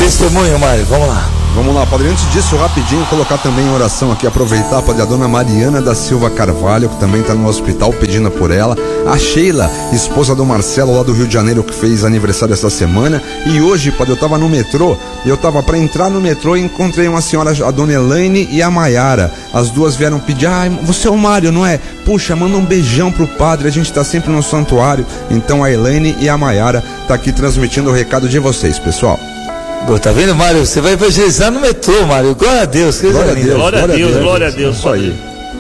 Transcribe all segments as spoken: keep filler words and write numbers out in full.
testemunho, Mário, vamos lá. Vamos lá, padre, antes disso, rapidinho, colocar também em oração aqui, aproveitar, padre, a dona Mariana da Silva Carvalho, que também está no hospital, pedindo por ela, a Sheila, esposa do Marcelo, lá do Rio de Janeiro, que fez aniversário essa semana, e hoje, padre, eu tava no metrô, e eu tava para entrar no metrô e encontrei uma senhora, a dona Elaine e a Maiara, as duas vieram pedir, ah, você é o Mário, não é? Puxa, manda um beijão pro padre, a gente tá sempre no santuário. Então a Elaine e a Maiara tá aqui transmitindo o recado de vocês, pessoal. Tá vendo, Mário? Você vai evangelizar no metrô, Mário. Glória a Deus. Glória a Deus, glória a Deus, glória a Deus. Isso aí.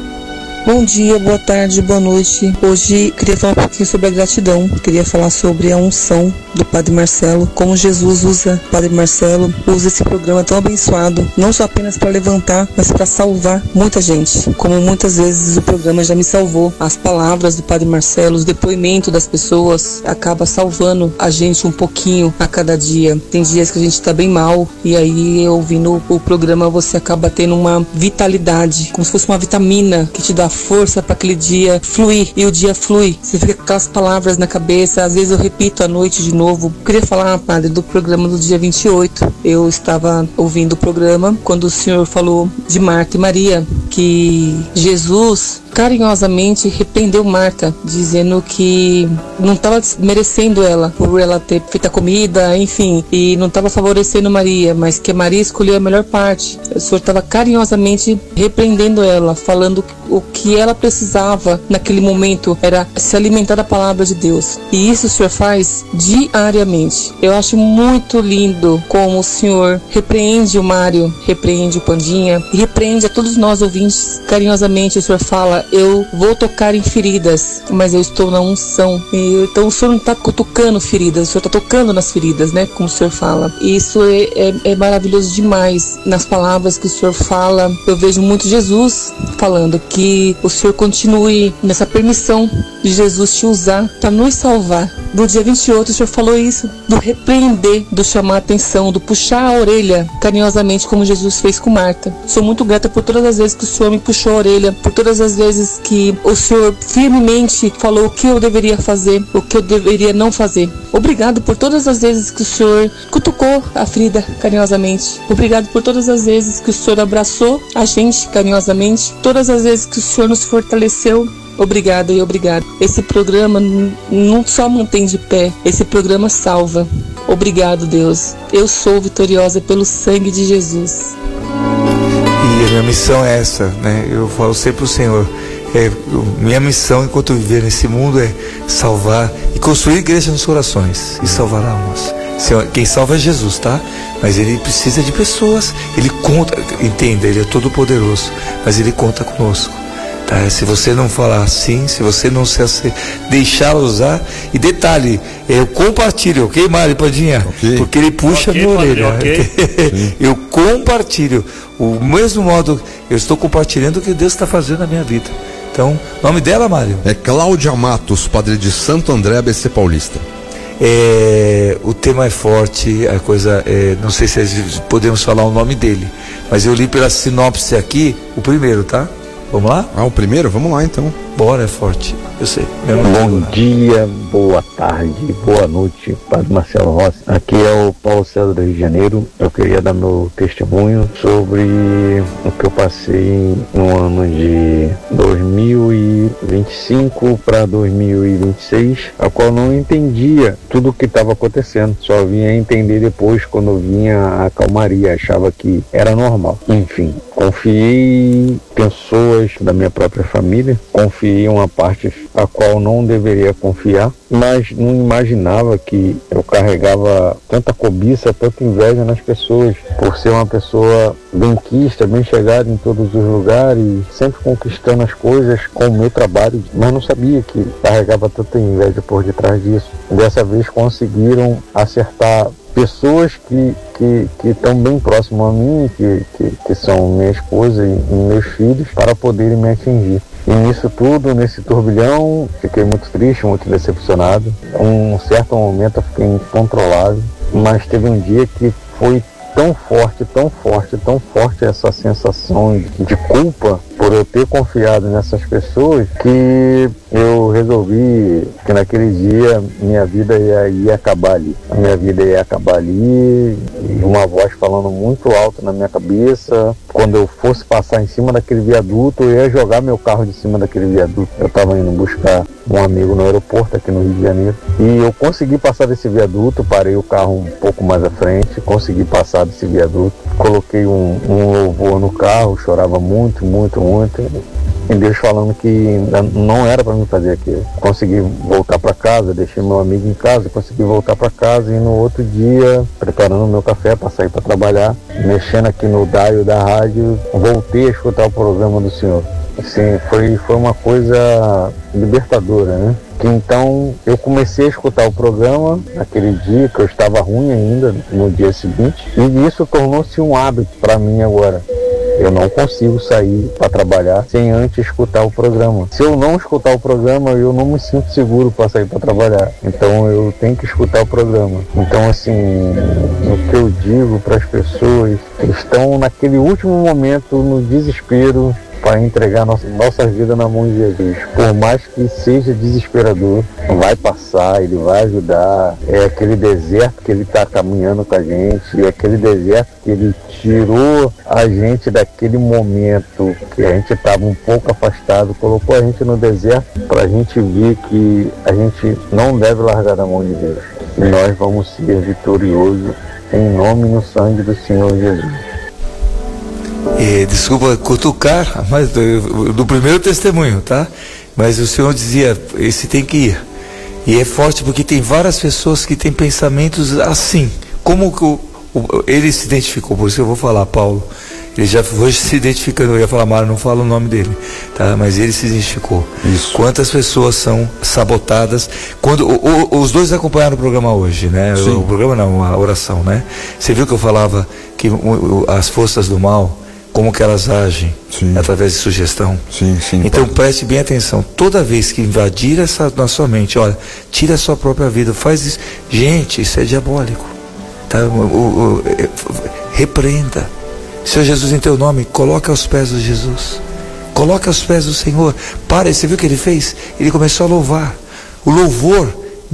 Bom dia, boa tarde, boa noite. Hoje queria falar um pouquinho sobre a gratidão. Queria falar sobre a unção do Padre Marcelo, como Jesus usa o Padre Marcelo, usa esse programa tão abençoado, não só apenas para levantar, mas para salvar muita gente. Como muitas vezes o programa já me salvou. As palavras do Padre Marcelo, os depoimentos das pessoas, acaba salvando a gente um pouquinho a cada dia. Tem dias que a gente está bem mal, e aí ouvindo o programa você acaba tendo uma vitalidade, como se fosse uma vitamina que te dá força para aquele dia fluir, e o dia flui. Você fica com aquelas palavras na cabeça, às vezes eu repito à noite de novo. Eu queria falar, padre, do programa do dia vinte e oito. Eu estava ouvindo o programa quando o senhor falou de Marta e Maria, que Jesus carinhosamente repreendeu Marta, dizendo que não estava merecendo ela por ela ter feito a comida, enfim, e não estava favorecendo Maria, mas que Maria escolheu a melhor parte. O senhor estava carinhosamente repreendendo ela, falando o que ela precisava naquele momento era se alimentar da palavra de Deus, e isso o senhor faz diariamente. Eu acho muito lindo como o senhor repreende o Mário, repreende o Pandinha, e repreende a todos nós ouvintes carinhosamente. O senhor fala: eu vou tocar em feridas, mas eu estou na unção. E, então o senhor não está cutucando feridas, o senhor está tocando nas feridas, né? Como o senhor fala. E isso é, é, é maravilhoso demais. Nas palavras que o senhor fala, eu vejo muito Jesus falando que o senhor continue nessa permissão de Jesus te usar para nos salvar. No dia vinte e oito o senhor falou isso, do repreender, do chamar a atenção, do puxar a orelha carinhosamente, como Jesus fez com Marta. Sou muito grata por todas as vezes que o senhor me puxou a orelha, por todas as vezes que o senhor firmemente falou o que eu deveria fazer, o que eu deveria não fazer. Obrigado por todas as vezes que o senhor cutucou a ferida carinhosamente. Obrigado por todas as vezes que o senhor abraçou a gente carinhosamente, todas as vezes que o senhor nos fortaleceu. Obrigada e obrigado. Esse programa não só mantém de pé, esse programa salva. Obrigado, Deus. Eu sou vitoriosa pelo sangue de Jesus. E a minha missão é essa, né? Eu falo sempre pro Senhor, é, minha missão enquanto eu viver nesse mundo é salvar e construir igreja nos corações e salvar almas. Quem salva é Jesus, tá? Mas ele precisa de pessoas. Ele conta, entenda, ele é todo poderoso, mas ele conta conosco. Tá? Se você não falar assim, se você não se deixar usar, e detalhe, eu compartilho, ok, Mário Padinha? Okay. Porque ele puxa okay, minha orelha. Okay. Eu compartilho. O mesmo modo, eu estou compartilhando o que Deus está fazendo na minha vida. Então, nome dela, Mário? É Cláudia Matos, padre de Santo André, A B C Paulista. É, o tema é forte, a coisa, é, não sei se podemos falar o nome dele, mas eu li pela sinopse aqui, o primeiro, tá? Vamos lá? Ah, o primeiro? Vamos lá então. Bora, é forte, eu sei. Bom dia, boa tarde, boa noite, Padre Marcelo Rossi. Aqui é o Paulo César do Rio de Janeiro. Eu queria dar meu testemunho sobre o que eu passei no ano de dois mil e vinte e cinco para dois mil e vinte e seis, a qual não entendia tudo o que estava acontecendo. Só vinha entender depois, quando eu vinha a calmaria, achava que era normal. Enfim, confiei em pessoas da minha própria família, confiei em uma parte a qual não deveria confiar, mas não imaginava que eu carregava tanta cobiça, tanta inveja nas pessoas, por ser uma pessoa benquista, bem chegada em todos os lugares, sempre conquistando as coisas com o meu trabalho, mas não sabia que carregava tanta inveja por detrás disso. Dessa vez conseguiram acertar pessoas que que que estão bem próximo a mim, que, que, que são minha esposa e, e meus filhos, para poderem me atingir. E nisso tudo, nesse turbilhão, fiquei muito triste, muito decepcionado. Um certo momento eu fiquei incontrolável, mas teve um dia que foi tão forte, tão forte, tão forte essa sensação de, de culpa por eu ter confiado nessas pessoas, que eu resolvi que naquele dia minha vida ia, ia acabar ali. A minha vida ia acabar ali, e uma voz falando muito alto na minha cabeça. Quando eu fosse passar em cima daquele viaduto, eu ia jogar meu carro de cima daquele viaduto. Eu estava indo buscar um amigo no aeroporto aqui no Rio de Janeiro, e eu consegui passar desse viaduto, parei o carro um pouco mais à frente, consegui passar desse viaduto, coloquei um, um louvor no carro, chorava muito, muito, muito, e Deus falando que não era para mim fazer aquilo. Consegui voltar para casa, deixei meu amigo em casa, consegui voltar para casa, e no outro dia, preparando meu café para sair para trabalhar, mexendo aqui no dial da rádio, voltei a escutar o programa do Senhor. Assim, foi, foi uma coisa libertadora, né? Que então eu comecei a escutar o programa naquele dia, que eu estava ruim ainda, no dia seguinte, e isso tornou-se um hábito para mim agora. Eu não consigo sair para trabalhar sem antes escutar o programa. Se eu não escutar o programa, eu não me sinto seguro para sair para trabalhar. Então eu tenho que escutar o programa. Então, assim, o que eu digo para as pessoas que estão naquele último momento, no desespero, para entregar nossa, nossa vida na mão de Jesus. Por mais que seja desesperador, vai passar, Ele vai ajudar. É aquele deserto que Ele está caminhando com a gente, é aquele deserto que Ele tirou a gente daquele momento que a gente estava um pouco afastado, colocou a gente no deserto para a gente ver que a gente não deve largar da mão de Deus. E nós vamos ser vitoriosos em nome e no sangue do Senhor Jesus. É, desculpa cutucar, mas do, do primeiro testemunho, tá? Mas o Senhor dizia, esse tem que ir. E é forte porque tem várias pessoas que têm pensamentos assim. Como que o, o, ele se identificou? Por isso que eu vou falar, Paulo. Ele já foi se identificando, eu ia falar, Mário, não fala o nome dele, tá? Mas ele se identificou. Isso. Quantas pessoas são sabotadas? Quando o, o, os dois acompanharam o programa hoje, né? O, o programa não, a oração, né? Você viu que eu falava que o, o, as forças do mal, como que elas agem, sim, através de sugestão. Sim, sim, então pode. Preste bem atenção. Toda vez que invadir essa na sua mente, olha, tira a sua própria vida, faz isso. Gente, isso é diabólico. Tá? O, o, o, repreenda. Senhor Jesus, em teu nome, coloca aos pés de Jesus. Coloca aos pés do Senhor. Para, você viu o que ele fez? Ele começou a louvar. O louvor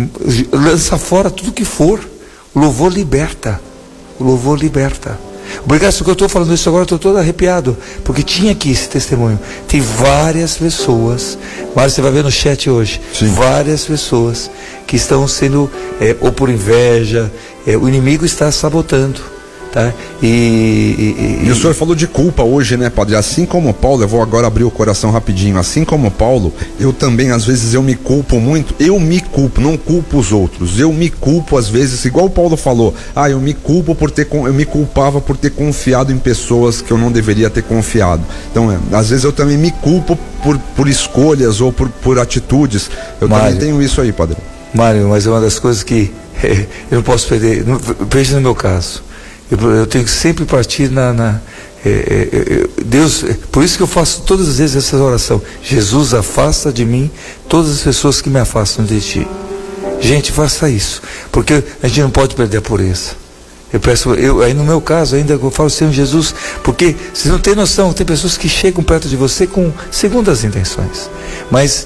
lança fora tudo que for. O louvor liberta. O louvor liberta. Obrigado, porque eu estou falando isso agora, eu estou todo arrepiado, porque tinha aqui esse testemunho. Tem várias pessoas, Mário, você vai ver no chat hoje, sim, várias pessoas que estão sendo, é, ou por inveja, é, o inimigo está sabotando. Tá? E, e, e, e o senhor falou de culpa hoje, né, padre? Assim como Paulo, eu vou agora abrir o coração rapidinho. Assim como Paulo, eu também, às vezes, eu me culpo muito. Eu me culpo, não culpo os outros. Eu me culpo, às vezes, igual o Paulo falou. Ah, eu me culpo por ter, eu me culpava por ter confiado em pessoas que eu não deveria ter confiado. Então, é, às vezes eu também me culpo por, por escolhas ou por, por atitudes. Eu Mário, também tenho isso aí, padre. Mário, mas é uma das coisas que é, eu não posso perder. Veja no meu caso. Eu, eu tenho que sempre partir na, na é, é, Deus, por isso que eu faço todas as vezes essa oração. Jesus, afasta de mim todas as pessoas que me afastam de ti. Gente, faça isso, porque a gente não pode perder a pureza. Eu peço, eu, aí no meu caso ainda eu falo, Senhor Jesus, porque vocês não têm noção, tem pessoas que chegam perto de você com segundas intenções, mas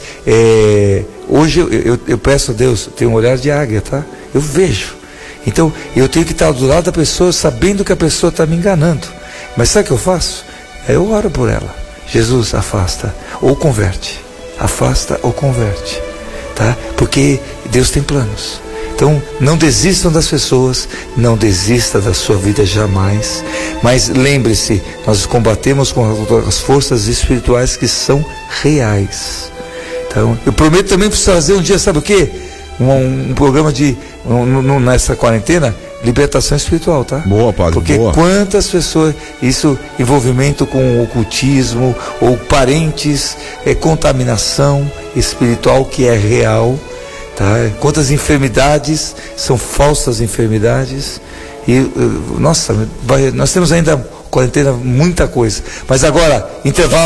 é, hoje eu, eu, eu peço a Deus, tenho um olhar de águia, tá? Eu vejo. Então, eu tenho que estar do lado da pessoa, sabendo que a pessoa está me enganando. Mas sabe o que eu faço? Eu oro por ela. Jesus, afasta ou converte. Afasta ou converte. Tá? Porque Deus tem planos. Então, não desistam das pessoas, não desista da sua vida jamais. Mas lembre-se, nós combatemos com as forças espirituais que são reais. Então, eu prometo também fazer um dia, sabe o quê? Um, um programa de, um, nessa quarentena, libertação espiritual, tá? Boa, padre, porque boa. Quantas pessoas, isso, envolvimento com o ocultismo, ou parentes, é, contaminação espiritual que é real, tá? Quantas enfermidades são falsas enfermidades, e, nossa, vai, nós temos ainda quarentena, muita coisa, mas agora, intervalo.